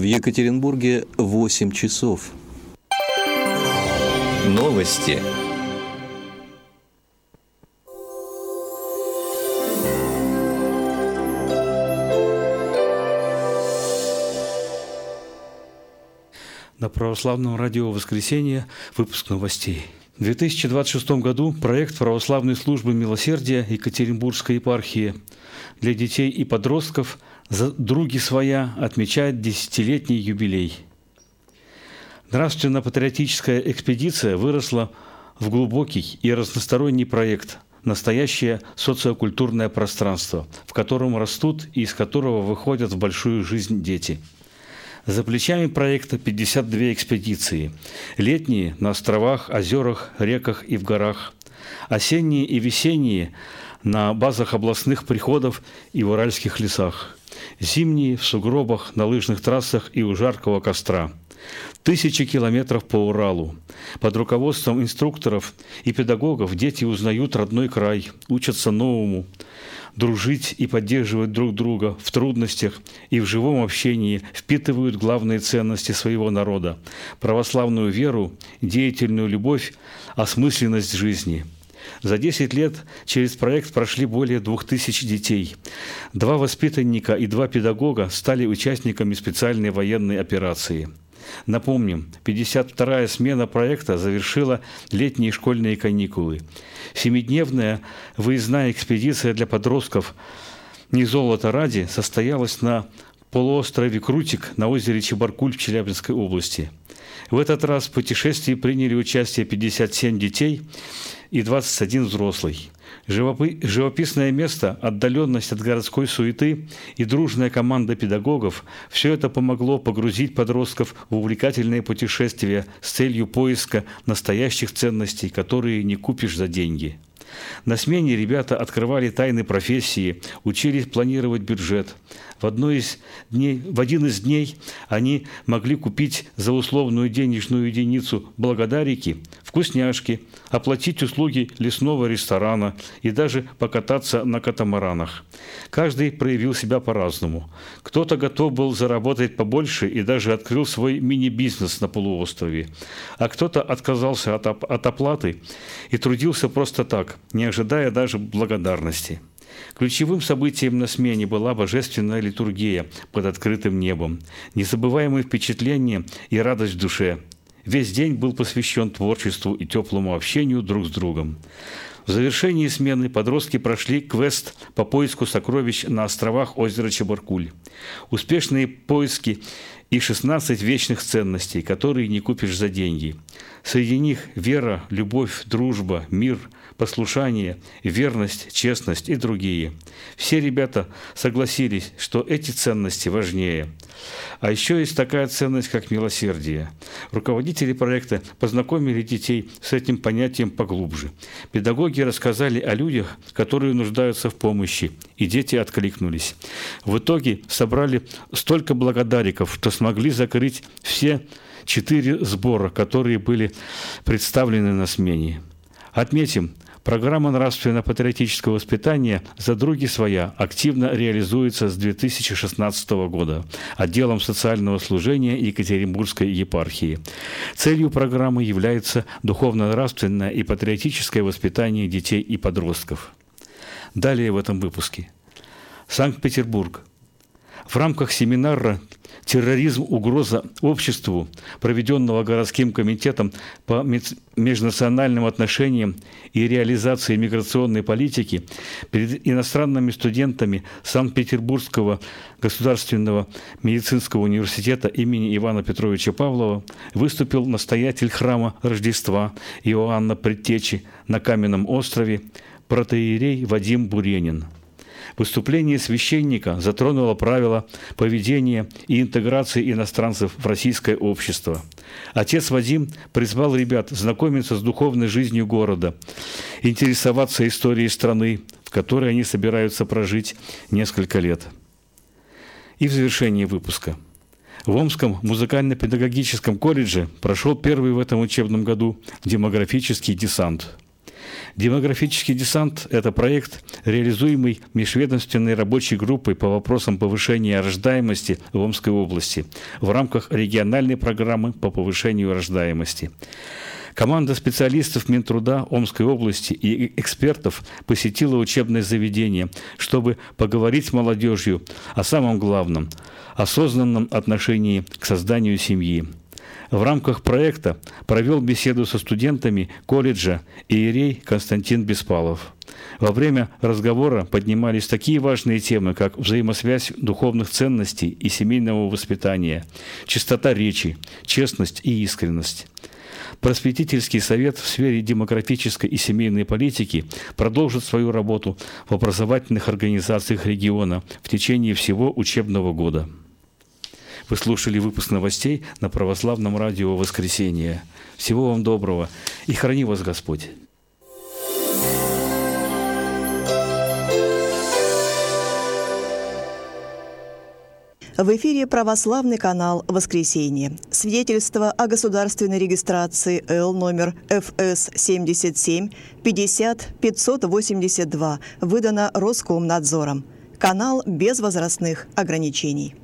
В Екатеринбурге 8 часов. Новости. На православном радио «Воскресенье» выпуск новостей. В 2026 году проект православной службы милосердия Екатеринбургской епархии для детей и подростков «Други своя» отмечает 10-летний юбилей. Нравственно-патриотическая экспедиция выросла в глубокий и разносторонний проект «Настоящее социокультурное пространство», в котором растут и из которого выходят в большую жизнь дети. За плечами проекта 52 экспедиции. Летние на островах, озерах, реках и в горах. Осенние и весенние на базах областных приходов и в уральских лесах. Зимние в сугробах, на лыжных трассах и у жаркого костра. Тысячи километров по Уралу. Под руководством инструкторов и педагогов дети узнают родной край, учатся новому, дружить и поддерживать друг друга в трудностях и в живом общении, впитывают главные ценности своего народа – православную веру, деятельную любовь, осмысленность жизни. За 10 лет через проект прошли более 2000 детей. 2 воспитанника и 2 педагога стали участниками специальной военной операции. Напомним, 52-я смена проекта завершила летние школьные каникулы. 7-дневная выездная экспедиция для подростков «Не золото ради» состоялась на полуострове Крутик на озере Чебаркуль в Челябинской области. В этот раз в путешествии приняли участие 57 детей и 21 взрослый. Живописное место, отдаленность от городской суеты и дружная команда педагогов – все это помогло погрузить подростков в увлекательное путешествие с целью поиска настоящих ценностей, которые не купишь за деньги. На смене ребята открывали тайны профессии, учились планировать бюджет. В один из дней они могли купить за условную денежную единицу благодарики, вкусняшки, оплатить услуги лесного ресторана и даже покататься на катамаранах. Каждый проявил себя по-разному. Кто-то готов был заработать побольше и даже открыл свой мини-бизнес на полуострове, а кто-то отказался от оплаты и трудился просто так, не ожидая даже благодарности. Ключевым событием на смене была божественная литургия под открытым небом, незабываемые впечатления и радость в душе. Весь день был посвящен творчеству и теплому общению друг с другом. В завершении смены подростки прошли квест по поиску сокровищ на островах озера Чебаркуль. Успешные поиски и 16 вечных ценностей, которые не купишь за деньги. Среди них вера, любовь, дружба, мир, послушание, верность, честность и другие. Все ребята согласились, что эти ценности важнее. А еще есть такая ценность, как милосердие. Руководители проекта познакомили детей с этим понятием поглубже. Педагоги рассказали о людях, которые нуждаются в помощи, и дети откликнулись. В итоге собрали столько благодариков, что смогли закрыть все 4 сбора, которые были представлены на смене. Отметим, программа нравственно-патриотического воспитания «За други своя» активно реализуется с 2016 года отделом социального служения Екатеринбургской епархии. Целью программы является духовно-нравственное и патриотическое воспитание детей и подростков. Далее в этом выпуске. Санкт-Петербург. В рамках семинара «Терроризм. Угроза обществу», проведенного городским комитетом по межнациональным отношениям и реализации миграционной политики, перед иностранными студентами Санкт-Петербургского государственного медицинского университета имени Ивана Петровича Павлова выступил настоятель храма Рождества Иоанна Предтечи на Каменном острове протоиерей Вадим Буренин. Выступление священника затронуло правила поведения и интеграции иностранцев в российское общество. Отец Вадим призвал ребят знакомиться с духовной жизнью города, интересоваться историей страны, в которой они собираются прожить несколько лет. И в завершении выпуска. В Омском музыкально-педагогическом колледже прошел первый в этом учебном году демографический десант. Демографический десант – это проект, реализуемый межведомственной рабочей группой по вопросам повышения рождаемости в Омской области в рамках региональной программы по повышению рождаемости. Команда специалистов Минтруда Омской области и экспертов посетила учебное заведение, чтобы поговорить с молодежью о самом главном – осознанном отношении к созданию семьи. В рамках проекта провел беседу со студентами колледжа иерей Константин Беспалов. Во время разговора поднимались такие важные темы, как взаимосвязь духовных ценностей и семейного воспитания, чистота речи, честность и искренность. Просветительский совет в сфере демографической и семейной политики продолжит свою работу в образовательных организациях региона в течение всего учебного года. Вы слушали выпуск новостей на Православном радио «Воскресенье». Всего вам доброго и храни вас Господь! В эфире православный канал «Воскресенье». Свидетельство о государственной регистрации Л номер ФС 77 50 582 выдано Роскомнадзором. Канал без возрастных ограничений.